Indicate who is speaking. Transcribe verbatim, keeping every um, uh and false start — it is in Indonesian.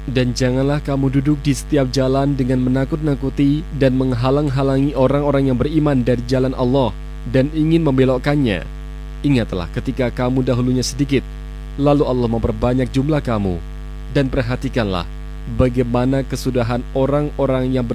Speaker 1: Dan janganlah kamu duduk di setiap jalan dengan menakut-nakuti dan menghalang-halangi orang-orang yang beriman dari jalan Allah dan ingin membelokkannya. Ingatlah ketika kamu dahulunya sedikit, lalu Allah memperbanyak jumlah kamu. Dan perhatikanlah bagaimana kesudahan orang-orang yang